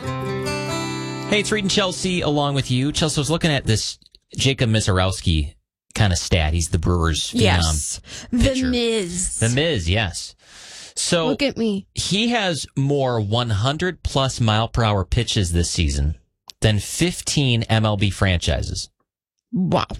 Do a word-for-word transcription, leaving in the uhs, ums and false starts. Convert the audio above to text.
Hey, it's Reed and Chelsea along with you. Chelsea, I was looking at this Jacob Misiorowski kind of stat. He's the Brewers' phenom Yes. pitcher. The Miz. The Miz, yes. So Look at me. he has more one hundred plus mile per hour pitches this season than fifteen M L B franchises. Wow.